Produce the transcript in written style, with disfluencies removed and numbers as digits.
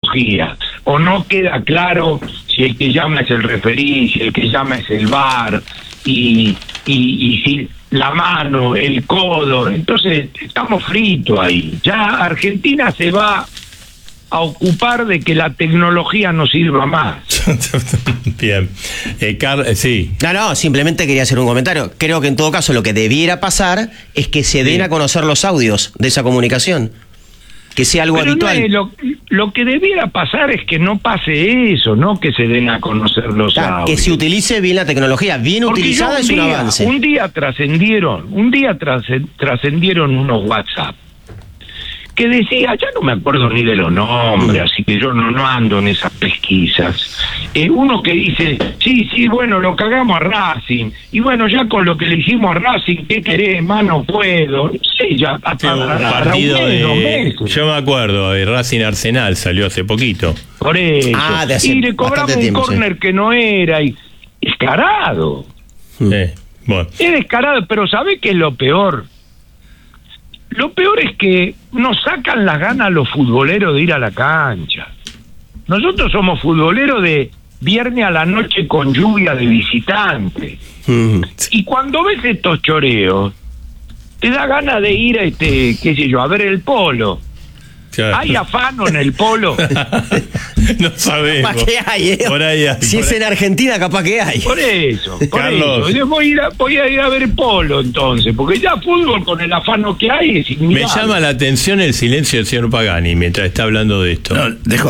tecnología, o no queda claro si el que llama es el referí, si el que llama es el VAR, y si la mano, el codo. Entonces estamos fritos ahí. Ya Argentina se va a ocupar de que la tecnología no sirva más. Bien. Sí. No, simplemente quería hacer un comentario. Creo que en todo caso lo que debiera pasar es que se den a conocer los audios de esa comunicación. Que sea algo Pero habitual. No lo que debiera pasar es que no pase eso, no que se den a conocer los audios. Que se utilice bien la tecnología. Bien Porque utilizada es un avance. Un día trascendieron unos WhatsApp que decía, ya no me acuerdo ni de los nombres, así que yo no ando en esas pesquisas. Uno que dice, sí, bueno, lo cagamos a Racing, y bueno, ya con lo que le hicimos a Racing, ¿qué querés, más? No puedo. No sé, ya hasta un partido yo me acuerdo, de Racing Arsenal salió hace poquito. Por eso. Y le cobramos un córner que no era, y descarado. Bueno. Es descarado, pero ¿sabe qué es lo peor? Lo peor es que nos sacan las ganas a los futboleros de ir a la cancha. Nosotros somos futboleros de viernes a la noche con lluvia de visitante. Y cuando ves estos choreos, te da ganas de ir a qué sé yo, a ver el polo. Claro. ¿Hay afano en el polo? No sabemos. Capaz que hay, Por ahí hay. Si es en Argentina, capaz que hay. Por eso. Carlos. Yo voy a ir a ver polo entonces, porque ya fútbol con el afano que hay es inmirable. Me llama la atención el silencio del señor Pagani mientras está hablando de esto. No,